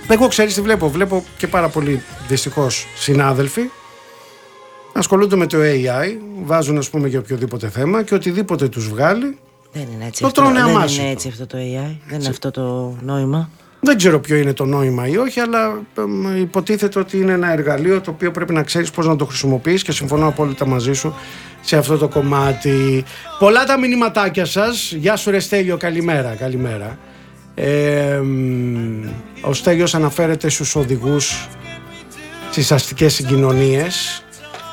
Εγώ ξέρεις τι βλέπω και πάρα πολλοί δυστυχώς συνάδελφοι ασχολούνται με το AI, βάζουν ας πούμε για οποιοδήποτε θέμα και οτιδήποτε τους βγάλει δεν είναι έτσι, το τρώνε αμάσιτο. Δεν είναι έτσι αυτό το AI, δεν είναι αυτό το νόημα. Δεν ξέρω ποιο είναι το νόημα ή όχι, αλλά υποτίθεται ότι είναι ένα εργαλείο το οποίο πρέπει να ξέρεις πώς να το χρησιμοποιείς και συμφωνώ απόλυτα μαζί σου σε αυτό το κομμάτι. Πολλά τα μηνυματάκια σας. Γεια σου ρε Στέλιο, καλημέρα. Ο Στέλιος αναφέρεται στους οδηγούς στις αστικές συγκοινωνίες.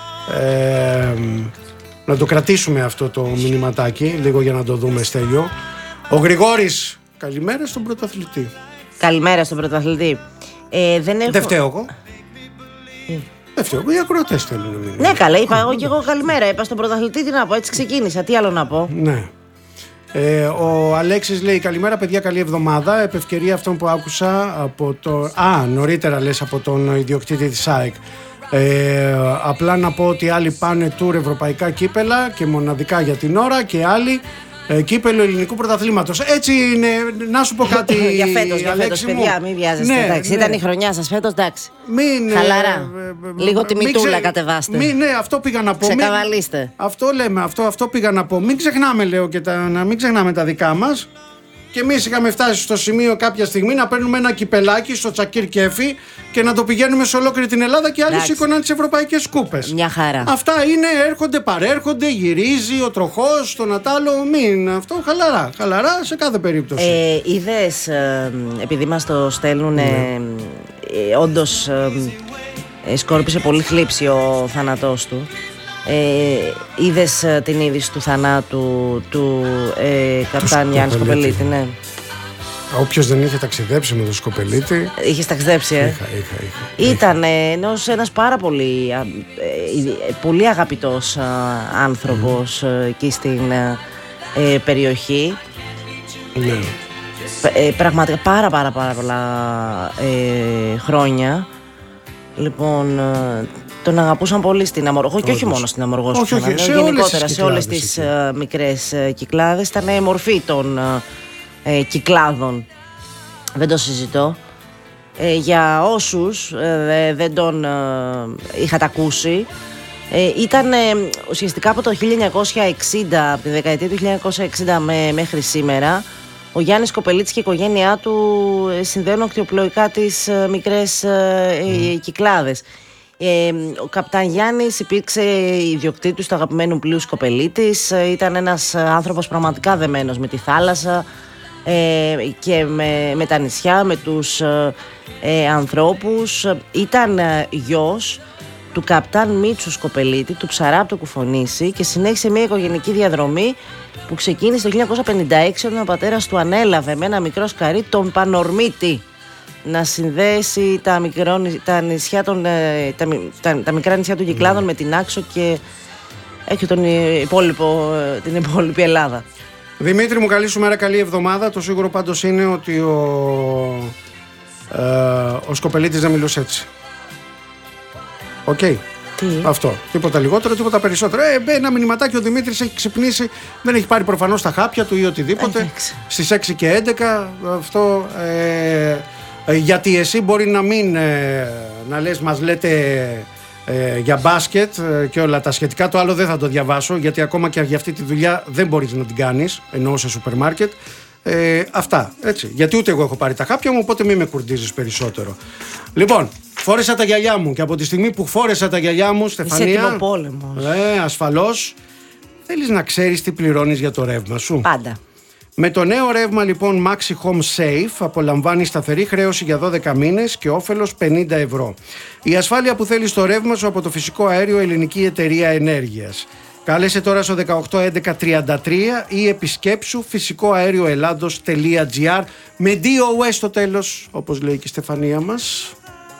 Να το κρατήσουμε αυτό το μηνυματάκι λίγο για να το δούμε, Στέλιο. Ο Γρηγόρης, καλημέρα στον πρωταθλητή. Καλημέρα στον πρωταθλητή. Δεν φταίω εγώ. Δεν φταίω εγώ, οι ακροατές θέλουν να μείνουν. Ναι, καλά, είπα εγώ και εγώ καλημέρα. Είπα στον πρωταθλητή τι να πω, έτσι ξεκίνησα. Τι άλλο να πω. Ναι. Ο Αλέξης λέει καλημέρα παιδιά, καλή εβδομάδα. Επ' ευκαιρία αυτών που άκουσα από το... νωρίτερα λες από τον ιδιοκτήτη της ΑΕΚ. Απλά να πω ότι άλλοι πάνε tour ευρωπαϊκά κύπελα και μοναδικά για την ώρα και άλλοι κύπελο ελληνικού πρωταθλήματος. Έτσι είναι, να σου πω κάτι. Για φέτος, παιδιά, μην βιάζεστε. Ναι, εντάξει, ναι. Ήταν η χρονιά σας φέτος, εντάξει. Χαλαρά. Λίγο τιμητούλα κατεβάστε. Ναι, αυτό πήγα να πω. Ξεκαβαλίστε. Αυτό λέμε, αυτό πήγα να πω. Μην ξεχνάμε, λέω, να μην ξεχνάμε τα δικά μας. Και εμείς είχαμε φτάσει στο σημείο κάποια στιγμή να παίρνουμε ένα κυπελάκι στο Τσακίρ Κέφι και να το πηγαίνουμε σε ολόκληρη την Ελλάδα και άλλοι σήκωναν τις ευρωπαϊκές κούπες. Μια χαρά. Αυτά είναι, έρχονται, παρέρχονται, γυρίζει ο τροχός, το Νατάλο. Μην αυτό, χαλαρά σε κάθε περίπτωση. Είδες, επειδή μας το στέλνουν, όντως σκόρπισε πολύ θλίψη ο θάνατός του. Είδες την είδηση του θανάτου του καπτάν Γιάννη Σκοπελίτη, ναι. Όποιος δεν είχε ταξιδέψει με τον Σκοπελίτη. Είχες ταξιδέψει, Είχα. Ήταν ένας πάρα πολύ αγαπητός άνθρωπος εκεί στην περιοχή. Ναι. Πραγματικά πάρα πολλά χρόνια. Λοιπόν, τον αγαπούσαν πολύ στην Αμοργό και όχι μόνο στην Αμοργό, γενικότερα σε όλες τις μικρές κυκλάδες. Ήταν η μορφή των κυκλάδων, δεν το συζητώ. Για όσους δεν τον είχατε ακούσει, ήταν ουσιαστικά από το 1960, από τη δεκαετία του 1960 μέχρι σήμερα, ο Γιάννης Σκοπελίτης και η οικογένειά του συνδέουν ακτιοπλοϊκά τις μικρές κυκλάδες. Ο καπτάν Γιάννης υπήρξε ιδιοκτήτης του αγαπημένου πλοίου Σκοπελίτης. Ήταν ένας άνθρωπος πραγματικά δεμένος με τη θάλασσα και με τα νησιά, με τους ανθρώπους. Ήταν γιος του καπτάν Μίτσου Σκοπελίτη, του ψαρά από το Κουφονήσι, και συνέχισε μια οικογενική διαδρομή που ξεκίνησε το 1956 όταν ο πατέρας του ανέλαβε με ένα μικρό σκαρί τον Πανορμίτη να συνδέσει τα μικρά νησιά των Κυκλάδων με την Άξο και την υπόλοιπη Ελλάδα. Δημήτρη μου, καλή σου μέρα, καλή εβδομάδα. Το σίγουρο πάντως είναι ότι ο Σκοπελίτης δεν μιλούσε έτσι. Οκ. Αυτό. Τίποτα λιγότερο, τίποτα περισσότερο. Ένα μηνυματάκι, ο Δημήτρης έχει ξυπνήσει, δεν έχει πάρει προφανώς τα χάπια του ή οτιδήποτε. Στις 6 και 11 αυτό. Γιατί εσύ μπορεί να μην να λες, μας λέτε για μπάσκετ και όλα τα σχετικά. Το άλλο δεν θα το διαβάσω, γιατί ακόμα και για αυτή τη δουλειά δεν μπορείς να την κάνεις, εννοώ σε σούπερ μάρκετ. Αυτά, έτσι. Γιατί ούτε εγώ έχω πάρει τα χάπια μου, οπότε μην με κουρδίζεις περισσότερο. Λοιπόν, φόρεσα τα γυαλιά μου και από τη στιγμή που φόρεσα τα γυαλιά μου, Στεφανία. Είσαι τιμοπόλεμος. Ασφαλώς. Θέλεις να ξέρεις τι πληρώνεις για το ρεύμα σου? Πάντα. Με το νέο ρεύμα λοιπόν Maxi Home Safe απολαμβάνεις σταθερή χρέωση για 12 μήνες και όφελος 50 ευρώ. Η ασφάλεια που θέλεις στο ρεύμα σου από το φυσικό αέριο Ελληνική Εταιρεία Ενέργειας. Κάλεσε τώρα στο 181133 ή επισκέψου φυσικοαέρioελλάδος.gr με DOS στο τέλος, όπως λέει και η Στεφανία μας.